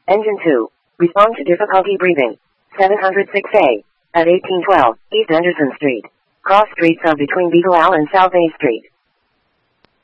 Engine 2. Respond to difficulty breathing. 706A. At 1812, East Anderson Street. Cross streets of between Beagle Ave and South A Street.